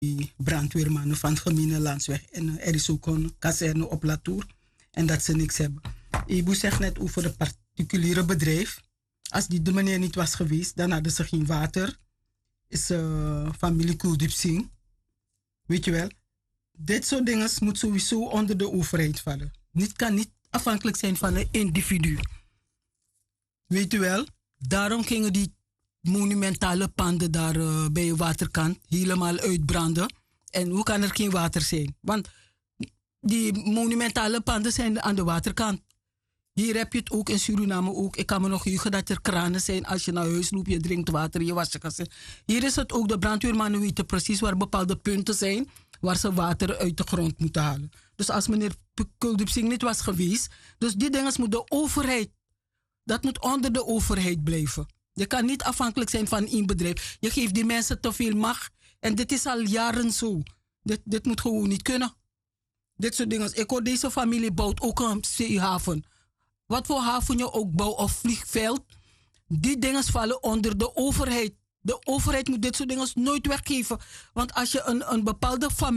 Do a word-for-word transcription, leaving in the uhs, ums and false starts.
brandweermannen van het Gemene Landsweg. En uh, er is ook een kazerne op Latour. En dat ze niks hebben. Ibu zegt net over een particuliere bedrijf. Als die de meneer niet was geweest, dan hadden ze geen water. Is uh, familie Kuldiep Singh. Weet je wel? Dit soort dingen moet sowieso onder de overheid vallen. Niet kan niet afhankelijk zijn van een individu. Weet je wel? Daarom gingen die monumentale panden daar uh, bij de waterkant helemaal uitbranden. En hoe kan er geen water zijn? Want die monumentale panden zijn aan de waterkant. Hier heb je het ook in Suriname ook. Ik kan me nog heugen dat er kranen zijn. Als je naar huis loopt, je drinkt water, je wast je kassen. Hier is het ook, de brandweermannen weten precies waar bepaalde punten zijn waar ze water uit de grond moeten halen. Dus als meneer Kuldiep Singh niet was geweest, dus die dingen moet de overheid, dat moet onder de overheid blijven. Je kan niet afhankelijk zijn van één bedrijf. Je geeft die mensen te veel macht. En dit is al jaren zo. Dit, dit moet gewoon niet kunnen. Dit soort dingen. Ik hoor, deze familie bouwt ook een zeehaven. Wat voor haven je ook bouwt of vliegveld. Die dingen vallen onder de overheid. De overheid moet dit soort dingen nooit weggeven. Want als je een, een bepaalde familie